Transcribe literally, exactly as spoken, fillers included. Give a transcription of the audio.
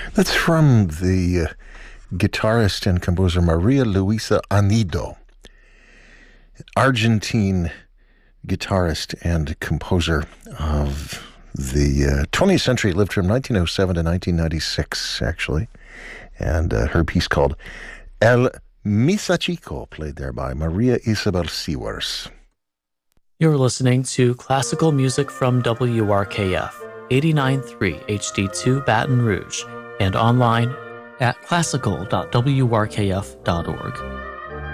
That's from the uh, guitarist and composer Maria Luisa Anido, Argentine guitarist and composer of the uh, twentieth century. Lived from nineteen oh seven to nineteen ninety-six, actually. And uh, her piece called El Misachico, played there by Maria Isabel Sewers. You're listening to classical music from W R K F, eighty-nine point three H D two Baton Rouge, and online at classical dot w r k f dot org.